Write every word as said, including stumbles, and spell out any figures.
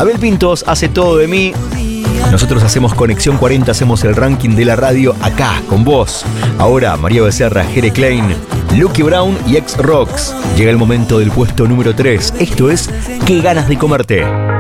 Abel Pintos hace Todo de mí. Nosotros hacemos Conexión cuarenta, hacemos el ranking de la radio acá, con vos. Ahora, María Becerra, Jere Klein, Lucky Brown y X-Rocks. Llega el momento del puesto número tres. Esto es Qué ganas de comerte.